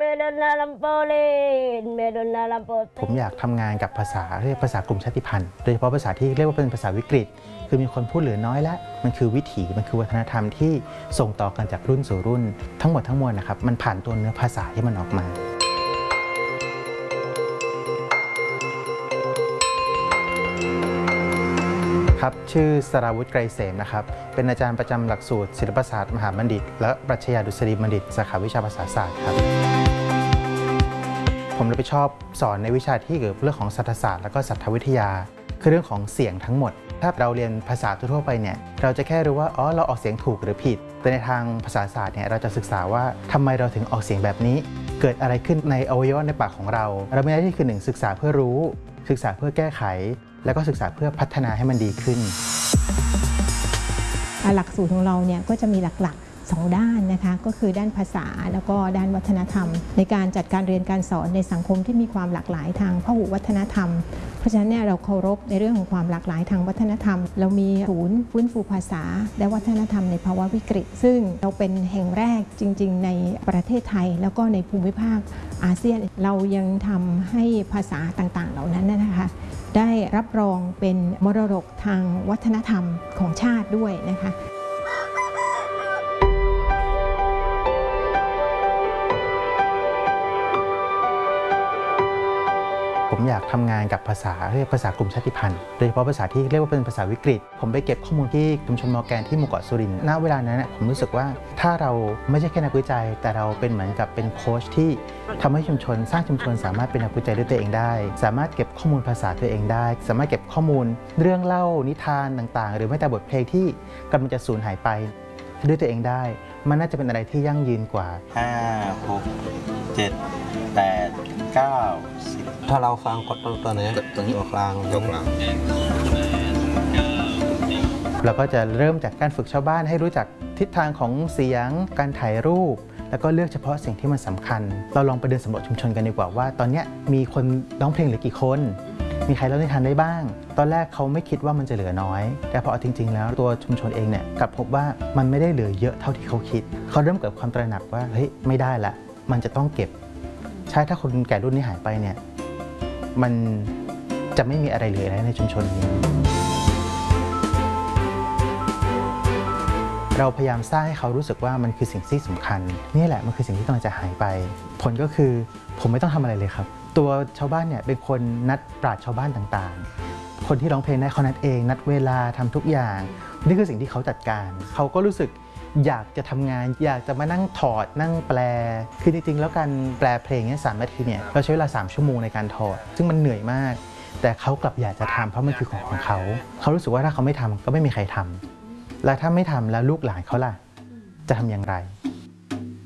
ผมอยากทำงานกับภาษาเรียกภาษากลุ่มชาติพันธุ์โดยเฉพาะภาษาที่เรียกว่าเป็นภาษาวิกฤตคือมีคนพูดเหลือน้อยแล้วมันคือวิถีมันคือวัฒนธรรมที่ส่งต่อกันจากรุ่นสู่รุ่นทั้งหมดทั้งมวลนะครับมันผ่านตัวเนื้อภาษาที่มันออกมาครับชื่อสราวุฒิไกรเสมนะครับเป็นอาจารย์ประจำหลักสูตรศิลปศาสตร์มหาบัณฑิตและปรัชญาดุษฎีบัณฑิตสาขาวิชาภาษาศาสตร์ครับผมเลยไปชอบสอนในวิชาที่เกี่ยวกับเรื่องของสัทธศาสตร์และก็สัทธวิทยาคือเรื่องของเสียงทั้งหมดถ้าเราเรียนภาษาทั่วไปเนี่ยเราจะแค่รู้ว่าเราออกเสียงถูกหรือผิดแต่ในทางภาษาศาสตร์เนี่ยเราจะศึกษาว่าทำไมเราถึงออกเสียงแบบนี้เกิดอะไรขึ้นในอวัยวะในปากของเรามีหน้าที่คือ1ศึกษาเพื่อรู้ศึกษาเพื่อแก้ไขแล้วก็ศึกษาเพื่อพัฒนาให้มันดีขึ้นหลักสูตรของเราเนี่ยก็จะมีหลักๆ2ด้านนะคะก็คือด้านภาษาแล้วก็ด้านวัฒนธรรมในการจัดการเรียนการสอนในสังคมที่มีความหลากหลายทางพหุวัฒนธรรมเพราะฉะนั้นเนี่ยเราเคารพในเรื่องของความหลากหลายทางวัฒนธรรมเรามีศูนย์ฟื้นฟูภาษาและวัฒนธรรมในภาวะวิกฤตซึ่งเราเป็นแห่งแรกจริงๆในประเทศไทยแล้วก็ในภูมิภาคอาเซียนเรายังทำให้ภาษาต่างๆเหล่านั้นนะคะได้รับรองเป็นมรดกทางวัฒนธรรมของชาติด้วยนะคะผมอยากทำงานกับภาษาเรียกภาษากลุ่มชาติพันธุ์โดยเฉพาะภาษาที่เรียกว่าเป็นภาษาวิกฤตผมไปเก็บข้อมูลที่ชุมชนมอร์แกนที่หมู่เกาะสุรินทร์ณเวลานั้นผมรู้สึกว่าถ้าเราไม่ใช่แค่นักวิจัยแต่เราเป็นเหมือนกับเป็นโค้ชที่ทำให้ชุมชนสร้างชุมชนสามารถเป็นนักวิจัยด้วยตัวเองได้สามารถเก็บข้อมูลภาษาตัวเองได้สามารถเก็บข้อมูลเรื่องเล่านิทานต่างๆหรือแม้แต่บทเพลงที่กำลังจะสูญหายไปด้วยตัวเองได้มันน่าจะเป็นอะไรที่ยั่งยืนกว่า 5 6 7 8 9 10ถ้าเราฟังกดตัวนี้ตัวนี้ออกกลางเราก็จะเริ่มจากการฝึกชาวบ้านให้รู้จักทิศทางของเสียงการถ่ายรูปแล้วก็เลือกเฉพาะสิ่งที่มันสำคัญเราลองไปเดินสำรวจชุมชนกันดีกว่าว่าตอนนี้มีคนร้องเพลงเหลือกี่คนมีใครเล่านิทานได้บ้างตอนแรกเขาไม่คิดว่ามันจะเหลือน้อยแต่พอจริงๆแล้วตัวชุมชนเองเนี่ยกลับพบว่ามันไม่ได้เหลือเยอะเท่าที่เขาคิดเขาเริ่มเกิดความตระหนักว่าเฮ้ยไม่ได้ละมันจะต้องเก็บใช่ถ้าคนแก่รุ่นนี้หายไปเนี่ยมันจะไม่มีอะไรเหลืออะไรในชุมชนนี้เราพยายามสร้างให้เขารู้สึกว่ามันคือสิ่งที่สำคัญนี่แหละมันคือสิ่งที่กำลังจะหายไปผลก็คือผมไม่ต้องทำอะไรเลยครับตัวชาวบ้านเนี่ยเป็นคนนัดปราชญ์ชาวบ้านต่างๆคนที่ร้องเพลงได้เขานัดเองนัดเวลาทำทุกอย่างนี่คือสิ่งที่เขาจัดการเขาก็รู้สึกอยากจะทำงานอยากจะมานั่งถอดนั่งแปลคือจริงๆแล้วการแปลเพลงเนี่ย3 นาทีเนี่ยเราใช้เวลา3 ชั่วโมงในการถอดซึ่งมันเหนื่อยมากแต่เขากลับอยากจะทำเพราะมันคือของเขาเขารู้สึกว่าถ้าเขาไม่ทำก็ไม่มีใครทำและถ้าไม่ทำแล้วลูกหลานเขาล่ะจะทำอย่างไร